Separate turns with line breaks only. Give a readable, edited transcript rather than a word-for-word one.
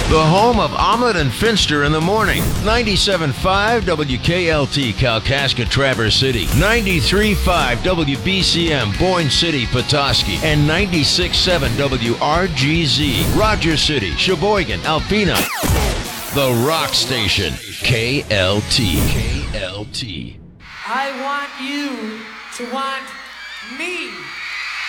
The home of Omelet and Finster in the morning. 97.5 WKLT Kalkaska Traverse City. 93.5 WBCM Boyne City Petoskey. And 96.7 WRGZ Rogers City, Sheboygan, Alpena. The Rock Station. KLT. KLT.
I want you to want me.